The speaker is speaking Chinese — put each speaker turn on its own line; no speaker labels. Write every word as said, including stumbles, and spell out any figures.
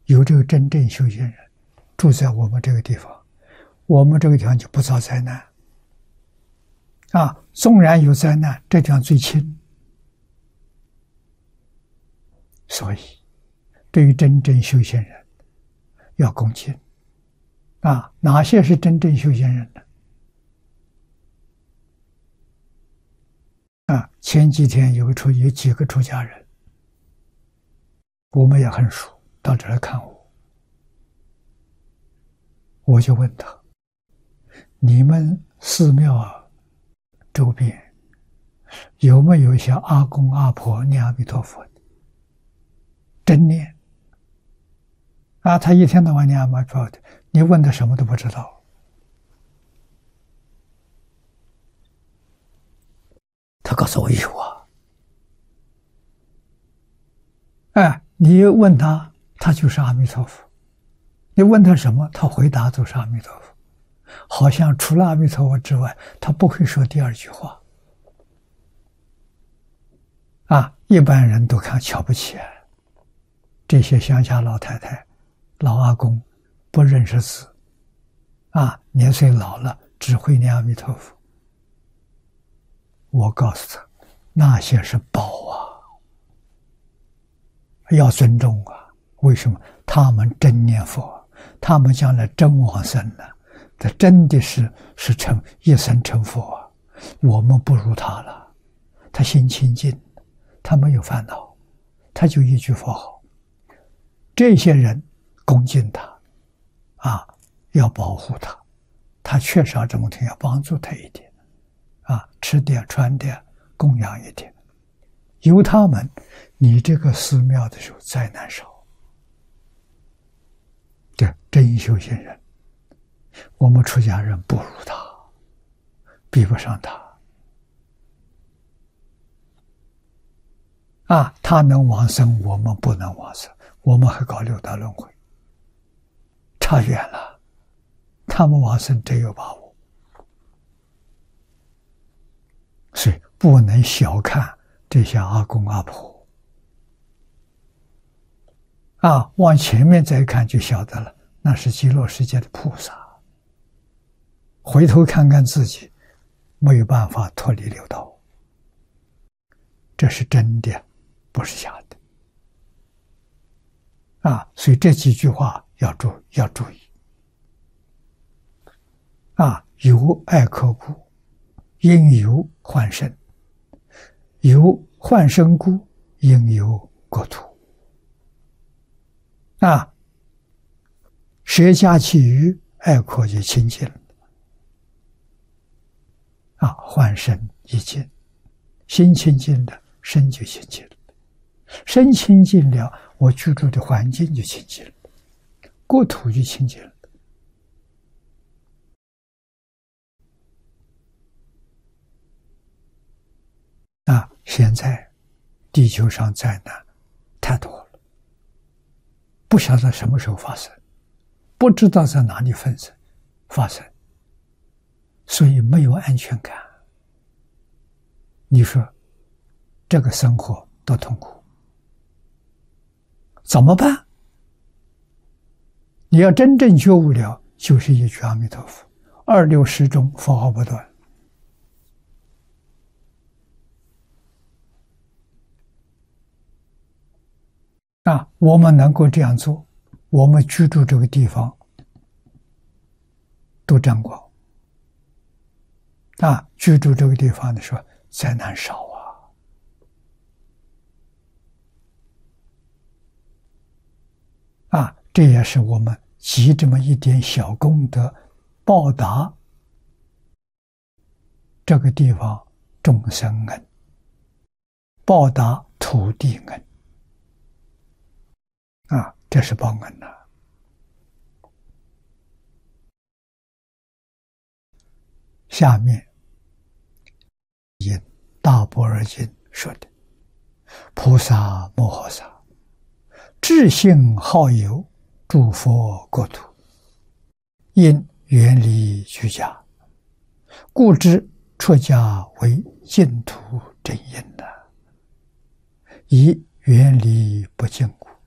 有这个真正修行人住在我们这个地方，我们这个地方就不遭灾难。啊，纵然有灾难，这地方最轻。所以，对于真正修行人，要恭敬。啊，哪些是真正修行人呢？啊，前几天有个出有几个出家人，我们也很熟，到这来看我，我就问他：你们寺庙啊周边有没有像阿公阿婆念阿弥陀佛的？真念啊，他一天到晚念阿弥陀佛的，你问他什么都不知道。他告诉我有啊。哎，你问他，他就是阿弥陀佛；你问他什么，他回答都是阿弥陀佛。好像除了阿弥陀佛之外，他不会说第二句话。啊，一般人都看瞧不起啊，这些乡下老太太、老阿公不认识字，啊，年岁老了，只会念阿弥陀佛。我告诉他，那些是宝啊，要尊重啊。为什么？他们真念佛，他们将来真往生了，他真的是是成一生成佛啊。我们不如他了，他心清净，他没有烦恼，他就一句佛号。这些人恭敬他，啊，要保护他，他缺少这么点，要帮助他一点，啊，吃点穿点，供养一点。有他们，你这个寺庙的时候灾难少。这真修行人，我们出家人不如他，比不上他。啊，他能往生，我们不能往生，我们还搞六道轮回，差远了。他们往生真有把握，所以不能小看这些阿公阿婆。啊，往前面再看就晓得了，那是极乐世界的菩萨。回头看看自己，没有办法脱离六道，这是真的，不是假的。啊，所以这几句话要注要注意。啊，有爱客故，应有幻身；有幻身故，应有国土。啊，舍家弃于爱客就清净了。啊，幻身一净，心清净了，身就清净了。身清净了，我居住的环境就清净了，国土就清净了。啊，现在地球上灾难太多了，不晓得什么时候发生，不知道在哪里分生发生，所以没有安全感。你说这个生活多痛苦，怎么办？你要真正觉悟了，就是一句阿弥陀佛，二六时中佛号不断。啊，我们能够这样做，我们居住这个地方都沾光。啊，居住这个地方的时候灾难少啊。啊，这也是我们积这么一点小功德，报答这个地方众生恩，报答土地恩。啊，这是报恩呐。下面引大般若经说的：菩萨摩诃萨，智性好游，诸佛国土，因远离居家，故知出家为净土真因呐，以远离不净故。